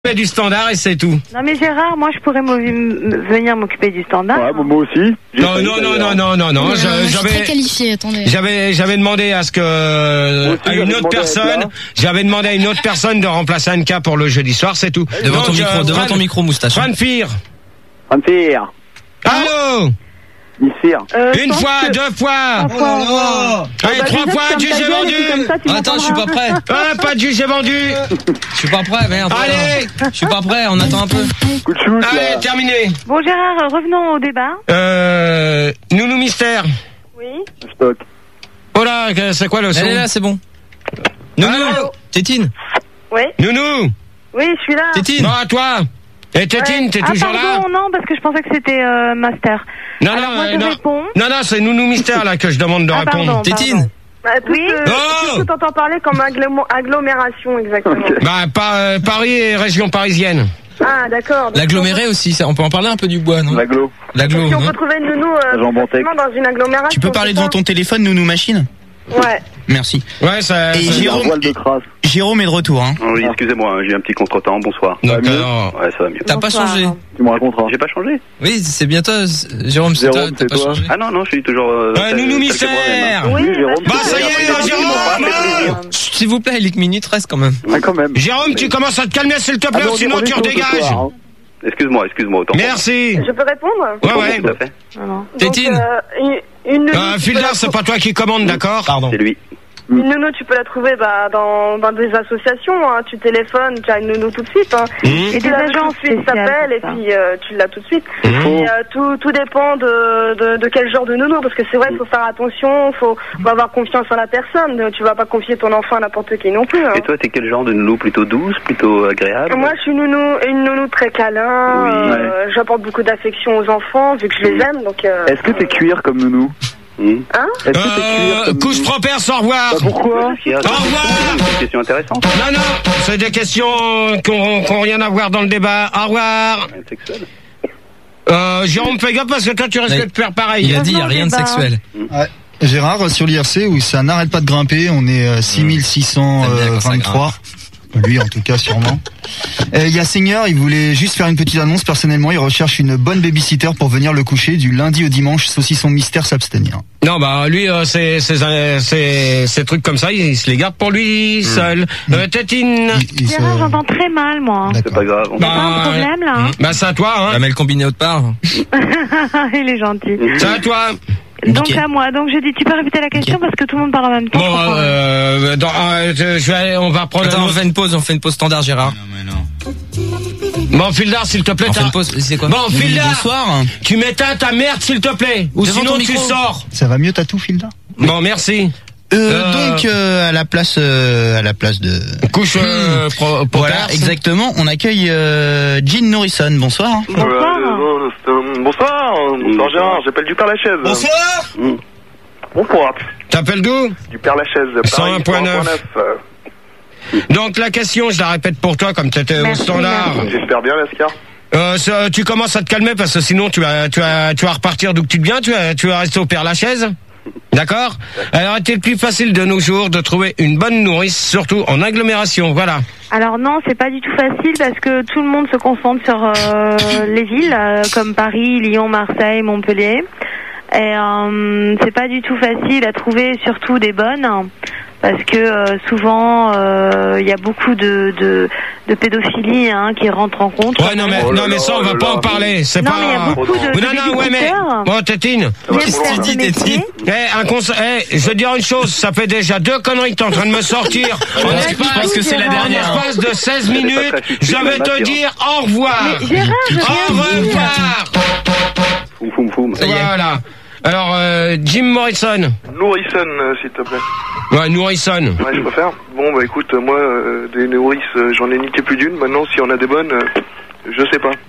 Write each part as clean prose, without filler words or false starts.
Du standard et c'est tout. Non mais Gérard, moi je pourrais venir m'occuper du standard. Ouais, moi aussi. Non. Je suis très qualifié, attendez. J'avais demandé à ce que à une autre personne, j'avais demandé à une autre personne de remplacer Anka pour le jeudi soir, c'est tout. Devant ton micro, moustache. Franfir. Allô. Une fois, deux fois. Allez, trois fois, jugé vendu. Attends, je suis pas prêt. Pas de jugé vendu. Je suis pas prêt, merde. Allez. Je suis pas prêt, on attend un peu. Coup de shoot. Allez, terminé. Bon Gérard, revenons au débat. Nounou Mystère. Oui. Stock. Oh là, c'est quoi le son? Elle est là, c'est bon. Nounou. Tétine. Oui. Nounou. Oui, je suis là. Tétine. Bon, à toi. Et Tétine, t'es toujours là? Pardon, non, parce que je pensais que c'était Master. Non, alors, moi, je réponds. Non, c'est Nounou Mystère là que je demande de répondre. Tétine. Oui. Qu'est-ce que t'entends parler comme agglomération exactement? Bah, Paris et région parisienne. Ah, d'accord. L'aggloméré aussi, ça, on peut en parler un peu du bois, non? L'aglo. L'aglo, Si on non? peut trouver une nounou facilement dans une agglomération. Tu peux parler devant ton téléphone, nounou machine? Ouais. Merci. Ouais, ça. Et Jérôme est de retour, hein. Oui, excusez-moi, j'ai eu un petit contretemps, bonsoir. Donc, Ouais, ça va mieux. T'as pas changé? Tu me raconteras. J'ai pas changé? Oui, c'est bien toi, Jérôme, c'est toi, t'as pas changé? Ah non, je suis toujours... Nounou Mystère. Oui, Jérôme. Bah, ça y est, Jérôme. S'il vous plaît, les minutes restent quand même. Ah, quand même. Jérôme, tu commences à te calmer s'il te plaît, sinon tu redégages. Excuse-moi, autant. Merci. Je peux répondre? Ouais. Tout à fait. Tétine. Une nounou. Filder, c'est pas toi qui commande, d'accord? Pardon. C'est lui. Une nounou, tu peux la trouver dans des associations. Hein. Tu téléphones, tu as une nounou tout de suite. Hein. Et des agences qui s'appellent et puis tu l'as tout de suite. Et tout dépend de quel genre de nounou, parce que c'est vrai, il faut faire attention, faut avoir confiance en la personne. Tu vas pas confier ton enfant à n'importe qui non plus. Hein. Et toi, t'es quel genre de nounou? Plutôt douce, plutôt agréable? Moi, je suis une nounou très câlin. Oui. J'apporte beaucoup d'affection aux enfants, vu que je les aime. Donc. Est-ce que t'es cuir comme nounou? Hein? Est-ce que t'es cuir comme Couche propre, au revoir. Pourquoi? Au revoir. C'est une question intéressante. Non, c'est des questions qui n'ont rien à voir dans le débat. Au revoir. Sexuel. Jérôme, fais gaffe parce que toi tu risques de faire pareil. Il a dit, il n'y a rien de sexuel. Ouais. Gérard, sur l'IRC, où ça n'arrête pas de grimper, on est 6623. Lui, en tout cas, sûrement. Il y a Seigneur, il voulait juste faire une petite annonce. Personnellement, il recherche une bonne babysitter pour venir le coucher du lundi au dimanche, saucisson mystère s'abstenir. Non, bah, lui, ces trucs comme ça, il se les garde pour lui seul. Tétine. Gérard, j'entends très mal, moi. C'est pas grave. Y'a pas un problème, là? Bah, c'est à toi, hein. La mêle combinée autre part. Il est gentil. C'est à toi. Donc à moi. Donc je dis, tu peux répéter la question parce que tout le monde parle en même temps. Bon, on va prendre. Attends, on fait une pause standard, Gérard. Non. Bon, Fildar, s'il te plaît. On fait une pause, c'est quoi? Bon, Fildar. Bonsoir. Tu m'éteins ta merde, s'il te plaît. Ou Devant sinon ton tu micro. sors. Ça va mieux, Tatou, Filda? Bon, merci. Donc à la place de Couche, voilà, exactement. On accueille Jean Norrison. Bonsoir. Bonsoir Gérard, j'appelle du Père-Lachaise. Bonsoir. Bonsoir. T'appelles d'où? Du Père-Lachaise. 101.9. Donc la question, je la répète pour toi comme t'étais au standard. J'espère bien, Lascar. Tu commences à te calmer parce que sinon tu vas repartir d'où que tu viens, tu vas rester au Père-Lachaise. D'accord? Alors, est-il plus facile de nos jours de trouver une bonne nourrice, surtout en agglomération? Voilà. Alors non, c'est pas du tout facile parce que tout le monde se concentre sur les villes comme Paris, Lyon, Marseille, Montpellier. Et c'est pas du tout facile à trouver, surtout des bonnes, parce que souvent il y a beaucoup de pédophilie qui rentre en compte. Ouais, non mais ça on va pas en parler. C'est non, pas. mais il y a beaucoup de ouais mais. Bon, Tétine. Qu'est-ce que tu dis, Tétine? Je veux dire une chose, ça fait déjà 2 conneries que t'es en train de me sortir. Je pense que c'est la dernière. En espace de 16 minutes, je vais te dire au revoir. Mais Gérard, au revoir. Foum. Voilà. Alors, Jim Morrison. Nourrisson, s'il te plaît. Ouais, Nourrisson. Ouais, je préfère. Bon, bah écoute, moi, des nourrices, j'en ai niqué plus d'une. Maintenant, si on a des bonnes, je sais pas.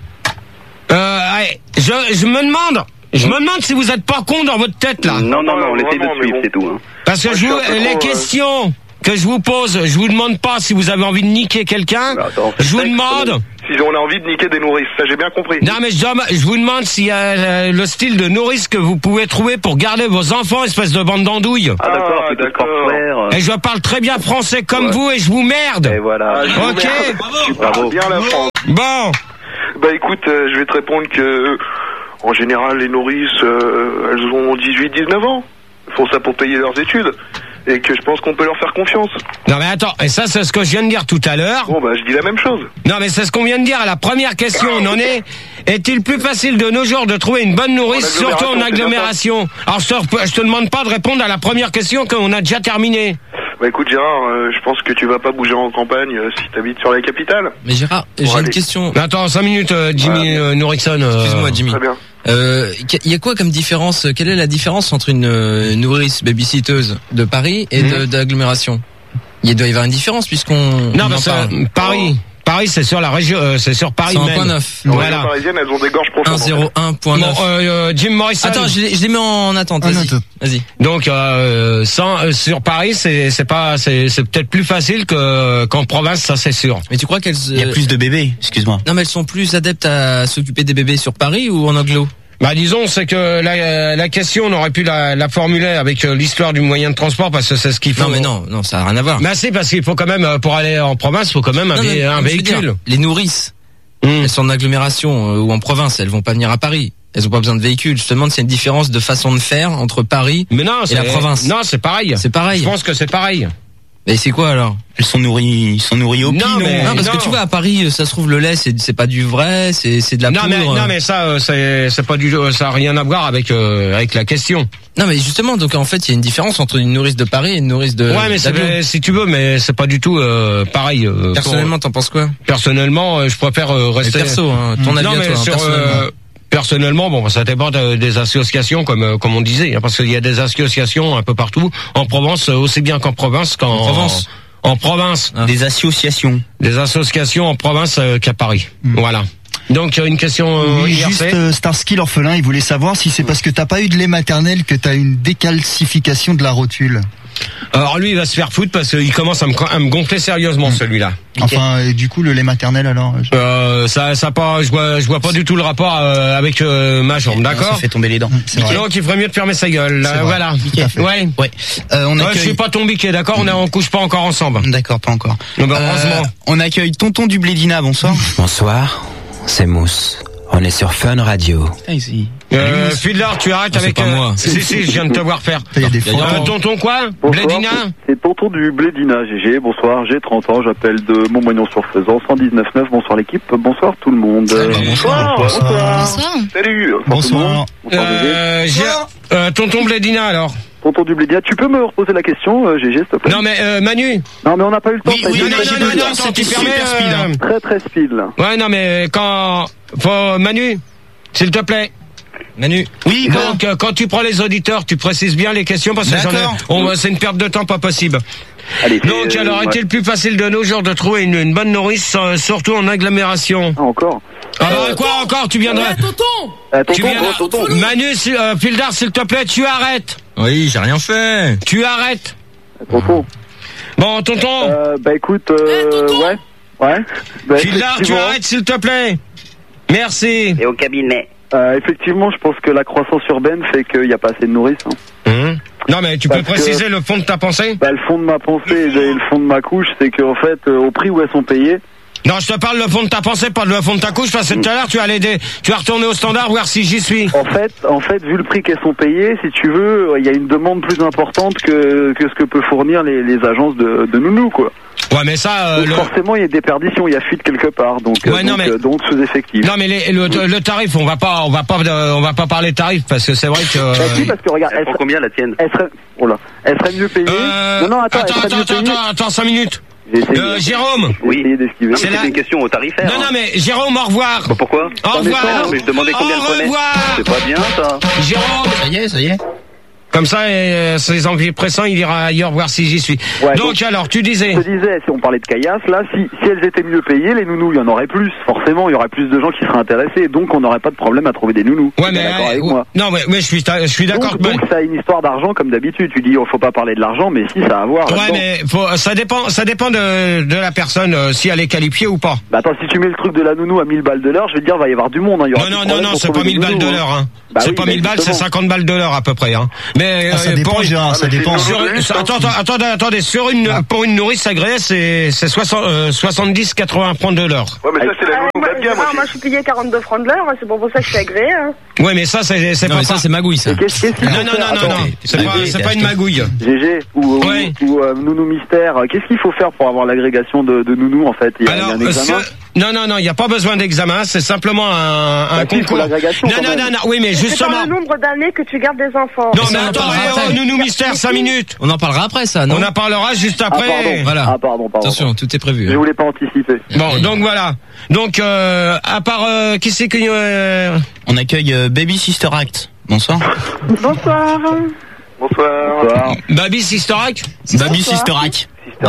Je me demande si vous êtes pas con dans votre tête, là. Non, on essaye de suivre, c'est tout. Hein. Parce que les questions que je vous pose, je vous demande pas si vous avez envie de niquer quelqu'un. Bah, attends, je vous demande. Si si on a envie de niquer des nourrices. Ça, j'ai bien compris. Non, mais je vous demande s'il y a le style de nourrice que vous pouvez trouver pour garder vos enfants, espèce de bande d'andouilles. Ah, d'accord, c'est d'accord. Et je parle très bien français comme vous et je vous merde. Et voilà. Ok. Bravo. Bien la France. Bon. Bah écoute, je vais te répondre que, en général, les nourrices, elles ont 18-19 ans. Elles font ça pour payer leurs études. Et que je pense qu'on peut leur faire confiance. Non mais attends, et ça c'est ce que je viens de dire tout à l'heure. Bon bah je dis la même chose. Non mais c'est ce qu'on vient de dire à la première question, on en est. Est-il plus facile de nos jours de trouver une bonne nourrice, surtout en agglomération? Alors je te demande pas de répondre à la première question qu'on a déjà terminée. Bah écoute Gérard, je pense que tu vas pas bouger en campagne si t'habites sur la capitale. Mais Gérard, j'ai une question. Attends, 5 minutes Jimmy Nourrickson. Excuse-moi Jimmy. Très bien. Il y a quoi comme différence? Quelle est la différence entre une nourrice babysitteuse de Paris et d'agglomération? Il doit y avoir une différence puisqu'on non, parce que Paris, c'est sur la région, c'est sur Paris même. 100.9. Voilà. Les parisiennes, elles ont des gorges profondes. 101.9. Bon, Jim Morrison. Attends, je les mets en attente. Vas-y. Donc, sur Paris, c'est peut-être plus facile qu'en province, ça c'est sûr. Mais tu crois qu'elles... Il y a plus de bébés, excuse-moi. Non, mais elles sont plus adeptes à s'occuper des bébés sur Paris ou en agglo? Bah disons, c'est que la question, on aurait pu la formuler avec l'histoire du moyen de transport parce que c'est ce qu'il faut. Non mais non, ça n'a rien à voir. Bah c'est parce qu'il faut quand même, pour aller en province, il faut quand même un véhicule. Les nourrices, elles sont en agglomération ou en province, elles vont pas venir à Paris. Elles ont pas besoin de véhicule. Je te demande s'il y a une différence de façon de faire entre Paris et la province. Non, c'est pareil. C'est pareil. Je pense que c'est pareil. Mais c'est quoi alors? Elles sont nourries au pied, non, parce que tu vois, à Paris, ça se trouve, le lait, c'est pas du vrai, c'est de la poudre. Non, mais ça, c'est pas ça a rien à voir avec la question. Non, mais justement, donc, en fait, il y a une différence entre une nourrice de Paris et une nourrice de... Ouais, mais si tu veux, mais c'est pas du tout, pareil. Personnellement, t'en penses quoi? Personnellement, je préfère rester... Perso, hein, ton avis à toi, personnellement, bon, ça dépend des associations, comme on disait, hein, parce qu'il y a des associations un peu partout, en Provence, aussi bien qu'en province, en province. Des associations. Des associations en province qu'à Paris. Voilà. Donc, une question juste Starsky l'orphelin, il voulait savoir si c'est parce que t'as pas eu de lait maternel que t'as une décalcification de la rotule. Alors lui, il va se faire foutre parce qu'il commence à me gonfler sérieusement, celui-là. Enfin, et du coup, le lait maternel, alors ça pas, je vois pas du tout le rapport avec ma jambe, d'accord? Ça fait tomber les dents. Donc, il ferait mieux de fermer sa gueule. Voilà. Ouais. Je suis pas ton biquet, d'accord? On couche pas encore ensemble. D'accord, pas encore. Heureusement. On accueille Tonton du Blédina, bonsoir. Bonsoir, c'est Mousse. On est sur Fun Radio. Fidlar, tu arrêtes avec moi. Si, je viens de te voir faire. Il y a des tonton quoi? Bonsoir, Blédina? c'est Tonton du Blédina, GG. Bonsoir, j'ai 30 ans, j'appelle de Montmoignon-sur-Faisan, 119.9. Bonsoir l'équipe, bonsoir tout le monde. Bonsoir. Salut. Bonsoir. Tonton Blédina alors. Tonton du Blédina, tu peux me reposer la question, GG, s'il te plaît? Non mais Manu. Non mais on n'a pas eu le temps. Non, c'est tu permets. Très speed là. Ouais, non mais Manu, s'il te plaît. Manu. Oui, donc quand tu prends les auditeurs, tu précises bien les questions parce que c'est une perte de temps pas possible. Allez, donc alors est-il plus facile de nos jours de trouver une bonne nourrice, surtout en agglomération? Encore. Quoi encore? Tu viendras. Tonton. Manu, Fildar, s'il te plaît, tu arrêtes. Oui, j'ai rien fait. Tu arrêtes. Tonton. Bon, tonton. Bah écoute, ouais. Bah, Fildar, tu arrêtes, s'il te plaît. Merci. Et au cabinet. Effectivement, je pense que la croissance urbaine fait qu'il n'y a pas assez de nourrices. Non, mais tu peux préciser le fond de ta pensée? Le fond de ma pensée et le fond de ma couche, c'est qu'en fait, au prix où elles sont payées... Non, je te parle le fond de ta pensée, pas le fond de ta couche, parce que tout à l'heure, tu vas retourner au standard, voir si j'y suis. En fait, vu le prix qu'elles sont payées, si tu veux, il y a une demande plus importante que ce que peut fournir les agences de nounous, quoi. Ouais, mais ça, donc forcément, il y a des perditions, il y a fuite quelque part, donc sous-effectif. Non, mais le tarif, on va pas parler tarif, parce que c'est vrai que... si, parce que regarde, elle prend combien la tienne? Elle serait mieux payée. Attends, 5 minutes. Jérôme. Oui. C'est une question tarifaire. Non, mais Jérôme, au revoir. Pourquoi? Au revoir. Mais je demandais combien elle prenait. Au revoir. C'est pas bien, ça. Jérôme. Ça y est. Comme ça, ses antipressants, il ira ailleurs voir si j'y suis. Ouais, donc alors, tu disais. Je te disais, si on parlait de caillasse, là, si elles étaient mieux payées, les nounous, il y en aurait plus. Forcément, il y aurait plus de gens qui seraient intéressés. Donc, on n'aurait pas de problème à trouver des nounous. Ouais, mais d'accord avec moi. Non, mais je suis d'accord. Donc, ça a une histoire d'argent comme d'habitude. Tu dis, faut pas parler de l'argent, mais si, ça a à voir. Ouais, mais ça dépend de la personne, si elle est qualifiée ou pas. Bah attends, si tu mets le truc de la nounou à 1000 balles de l'heure, je vais te dire, va y avoir du monde. Hein. Il y aura non, c'est pas 1000 balles de l'heure. Hein. Bah c'est oui, pas 1000 balles, c'est 50 balles de l'heure à peu près. Hein. Mais ça dépend, Gérard, ça dépend. Attendez, pour une nourrice agréée, c'est 70-80 francs de l'heure. Ouais, mais ça, c'est la nounou bas de gamme aussi. Moi, je suis payé 42 francs de l'heure, c'est pour ça que je suis agréé. Hein. Ouais, mais ça, c'est non, pas. Mais ça, c'est magouille, ça. Non. C'est pas une magouille. GG ou nounou mystère. Qu'est-ce qu'il faut faire pour avoir l'agrégation de nounou en fait? Il y a un examen. Non, il n'y a pas besoin d'examen, c'est simplement un concours. Non, oui, mais justement. C'est par le nombre d'années que tu gardes des enfants. Non, mais attends, nounou mystère, 5 minutes. On en parlera après, ça, non? On en parlera juste après. Voilà. Ah, pardon. Attention, tout est prévu. Je voulais pas anticiper. Bon, donc voilà. Donc, à part, qui c'est que... On accueille Baby Sister Act. Bonsoir. Bonsoir. Baby Sister Act. Baby Sister Act.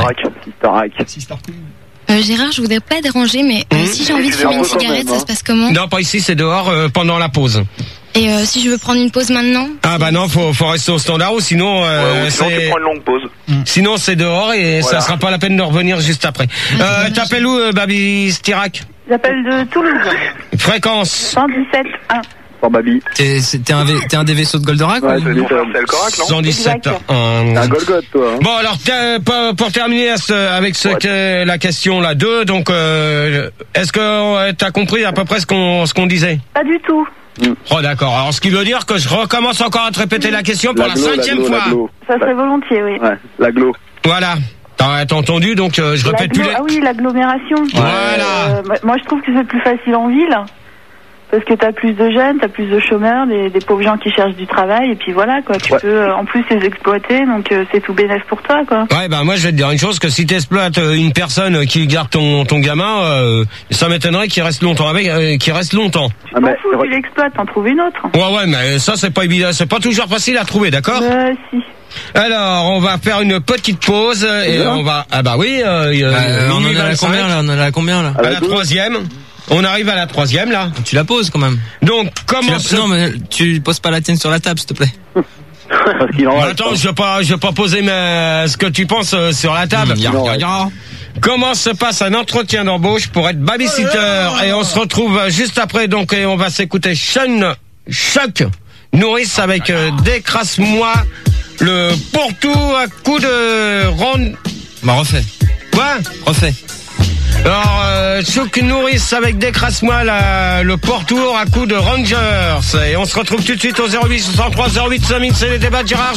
Gérard, je voudrais pas déranger, mais si j'ai envie de fumer une cigarette, ça se passe comment? Non, pas ici, c'est dehors pendant la pause. Et si je veux prendre une pause maintenant? Ah bah non, faut rester au standard ou sinon sinon tu prends une longue pause. Sinon c'est dehors et ça sera pas la peine de revenir juste après. T'appelles où, Baby Stirac? J'appelle de Toulouse. Fréquence 117.1. Baby. T'es un des vaisseaux de Goldorak? Ouais, c'est le Corac, non? 117. Un Golgoth, toi. Hein. Bon, alors, pour terminer avec la question là 2, donc, est-ce que t'as compris à peu près ce qu'on disait? Pas du tout. Oh, d'accord. Alors, ce qui veut dire que je recommence encore à te répéter la question pour la 5e fois. Ça serait volontiers, oui. Ouais, l'aglo. Voilà. T'as entendu, donc je répète plus les... Ah oui, l'agglomération. Voilà. Moi, je trouve que c'est plus facile en ville. Parce que t'as plus de jeunes, t'as plus de chômeurs, des pauvres gens qui cherchent du travail, et puis voilà, quoi. Tu peux en plus les exploiter, donc c'est tout bénef pour toi, quoi. Ouais, bah moi je vais te dire une chose, que si t'exploites une personne qui garde ton gamin, ça m'étonnerait qu'il reste longtemps avec, qu'il reste longtemps. Tu t'en fous, tu l'exploites, t'en trouves une autre. Ouais, mais ça c'est pas évident, c'est pas toujours facile à trouver, d'accord? Si. Alors, on va faire une petite pause et on va... Ah bah oui, on en est à combien là? À la 3e. On arrive à la 3e là. Tu la poses quand même. Donc comment Non mais tu poses pas la tienne sur la table s'il te plaît. Attends, je vais pas poser ce que tu penses sur la table. Comment se passe un entretien d'embauche pour être babysitter? Et on se retrouve juste après, donc et on va s'écouter Choc Nourrice avec Décrasse-moi le pourtour à coup de ronde. Bah refais. Quoi? Refais. Alors, Choc Nourrice avec Décrasse-moi le pourtour à coup de Rangers. Et on se retrouve tout de suite au 08 63 08 5000, c'est les débats de Gérard.